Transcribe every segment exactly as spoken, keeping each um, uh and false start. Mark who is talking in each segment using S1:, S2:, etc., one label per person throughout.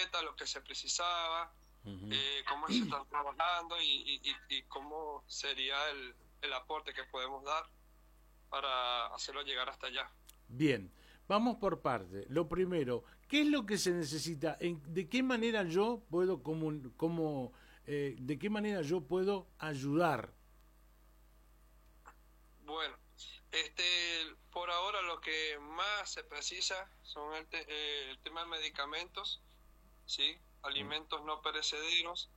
S1: receta, lo que se precisaba,
S2: Ujú.
S1: eh, cómo se están trabajando y, y, y cómo sería el, el aporte que podemos dar para hacerlo llegar hasta allá.
S2: Bien, vamos por parte. Lo primero, ¿qué es lo que se necesita? ¿En- ¿De qué manera yo puedo comun- como, eh, de qué manera yo puedo ayudar?
S1: Bueno, este, por ahora lo que más se precisa son el, te- eh, el tema de medicamentos, ¿sí? Alimentos no perecederos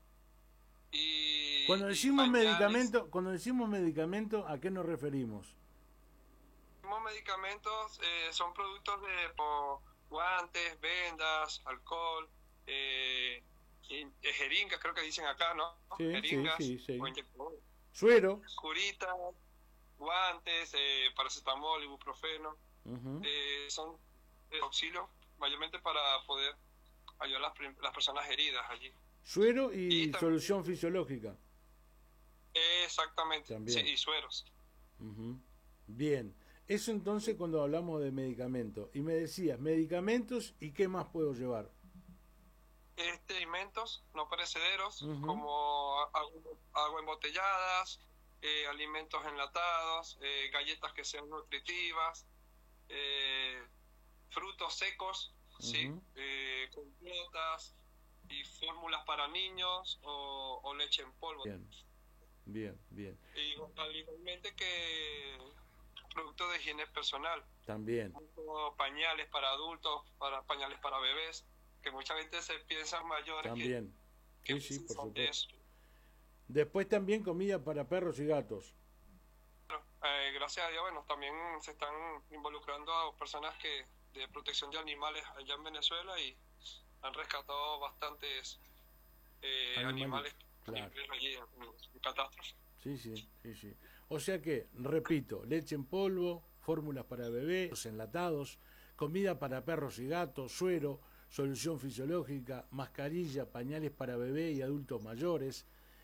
S2: Cuando
S1: y, y
S2: decimos
S1: pañales.
S2: medicamento, cuando decimos medicamento, ¿a qué nos referimos?
S1: Los medicamentos eh, son productos de po, guantes, vendas, alcohol, eh, y, eh, jeringas, creo que dicen acá, ¿no?
S2: Sí, sí,
S1: Jeringas
S2: sí,
S1: o
S2: sí.
S1: inyectables,
S2: Suero.
S1: curitas, guantes, eh, paracetamol, ibuprofeno,
S2: Ujú.
S1: eh, son eh, auxilios mayormente para poder ayudar a las, prim- las personas heridas allí.
S2: Suero
S1: Y
S2: y
S1: también,
S2: solución fisiológica.
S1: eh, exactamente, sí,
S2: También.
S1: y sueros.
S2: Ujú. Bien. Eso entonces cuando hablamos de medicamentos. Y me decías, medicamentos y qué más puedo llevar.
S1: Este, alimentos no perecederos
S2: Ujú.
S1: como agua, agua embotelladas, eh, alimentos enlatados, eh, galletas que sean nutritivas, eh, frutos secos, ¿sí?
S2: Ujú.
S1: Eh, completas y fórmulas para niños o, o leche en polvo.
S2: Bien, bien, bien.
S1: Y igualmente que productos de higiene personal,
S2: También,
S1: como pañales para adultos, para pañales para bebés, que mucha gente se piensa mayores que,
S2: también.
S1: que
S2: Sí, sí, por
S1: precisan de
S2: supuesto.
S1: eso.
S2: Después también comida para perros y gatos.
S1: Bueno, eh, gracias a Dios, bueno, también se están involucrando a personas que de protección de animales allá en Venezuela y han rescatado bastantes eh, animales
S2: Animalitos, claro.
S1: allí en, en catástrofe.
S2: Sí, sí, sí, sí. O sea que, repito, leche en polvo, fórmulas para bebés, enlatados, comida para perros y gatos, suero, solución fisiológica, mascarilla, pañales para bebé y adultos mayores,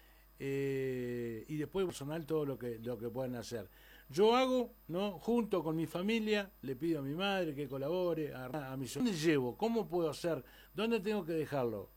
S2: eh, y después personal todo lo que lo que puedan hacer. Yo hago, ¿no? Junto con mi familia, le pido a mi madre que colabore, a, a mi ¿dónde llevo? ¿Cómo puedo hacer? ¿Dónde tengo que dejarlo?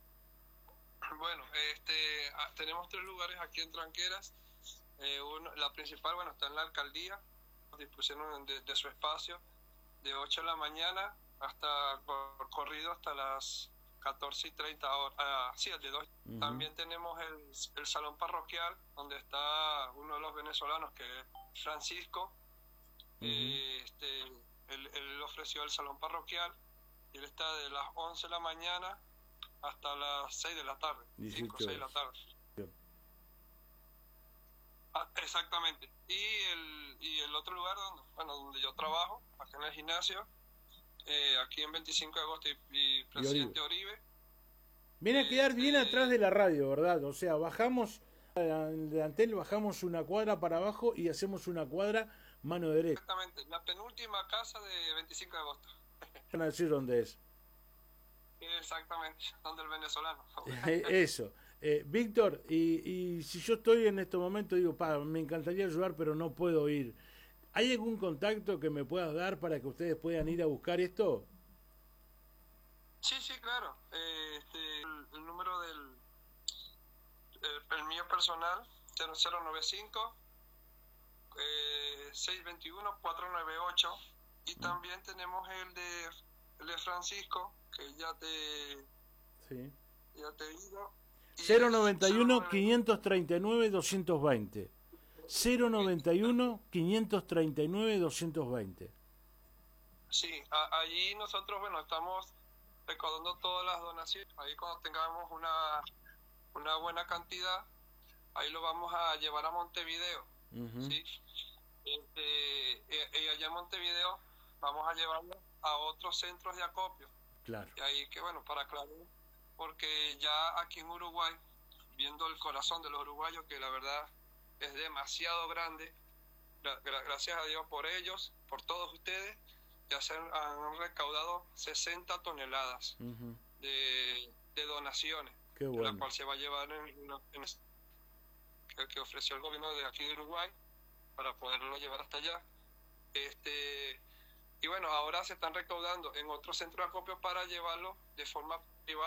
S1: Bueno, este, ah, tenemos tres lugares aquí en Tranqueras. Eh, uno, la principal, bueno, está en la alcaldía, dispusieron de, de su espacio de ocho de la mañana hasta por corrido hasta las catorce y treinta horas, ah, sí, el de dos. Uh-huh. También tenemos el, el salón parroquial donde está uno de los venezolanos que es Francisco. Uh-huh. eh, este, él, él ofreció el salón parroquial y él está de las once de la mañana hasta las seis de la tarde, cinco o seis de la tarde. Bien. Ah, exactamente. Y el, y el otro lugar donde, bueno, donde yo trabajo, acá en el gimnasio, eh, aquí en veinticinco de agosto y, y Presidente y Oribe. Oribe.
S2: Viene a quedar este... bien atrás de la radio, ¿verdad? O sea, bajamos, en delantel bajamos una cuadra para abajo y hacemos una cuadra mano derecha.
S1: Exactamente, la penúltima casa de veinticinco de agosto.
S2: Van a decir dónde es.
S1: Exactamente, donde el venezolano.
S2: Eso. Eh, Víctor, y, y si yo estoy en este momento, digo, pa, me encantaría ayudar, pero no puedo ir. ¿Hay algún contacto que me puedas dar para que ustedes puedan ir a buscar esto?
S1: Sí, sí, claro. Eh, este, el, el número del el, el mío personal, cero cero nueve cinco, eh, seis dos uno, cuatro nueve ocho, y mm. también tenemos el de, el de Francisco, que ya te
S2: sí.
S1: ya te digo.
S2: cero noventa y uno, quinientos treinta y nueve, doscientos veinte. cero noventa y uno, quinientos treinta y nueve, doscientos veinte.
S1: Sí, a, allí nosotros, bueno, estamos recaudando todas las donaciones. Ahí cuando tengamos una, una buena cantidad, ahí lo vamos a llevar a Montevideo. Uh-huh. ¿Sí? Este, y, y allá en Montevideo vamos a llevarlo a otros centros de acopio.
S2: Claro.
S1: Y ahí que, bueno, para aclarar, porque ya aquí en Uruguay, viendo el corazón de los uruguayos, que la verdad es demasiado grande, gra- gracias a Dios por ellos, por todos ustedes, ya se han, han recaudado sesenta toneladas uh-huh. de, de donaciones,
S2: Qué bueno.
S1: la cual se va a llevar en, en, en el que ofreció el gobierno de aquí de Uruguay para poderlo llevar hasta allá. Este, y bueno, ahora se están recaudando en otros centros de acopio para llevarlo de forma